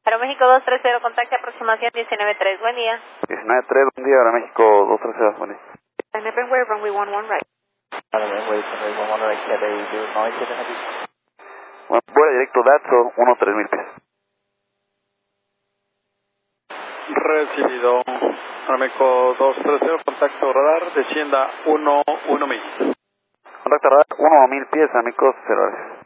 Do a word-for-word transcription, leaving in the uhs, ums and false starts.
Aeroméxico dos tres cero, contacto aproximación diecinueve tres, buen día. diecinueve tres, buen día, Aeroméxico dos tres cero, buen día. Nebenway, runway one one right. Nebenway, runway one one right, K B zero nine seven heavy. Bueno, vuela directo Datso, uno tres mil pies. Recibido. Aeroméxico dos tres cero, contacto radar, descienda uno uno mil. Contacto radar, uno mil pies, Aeroméxico cero.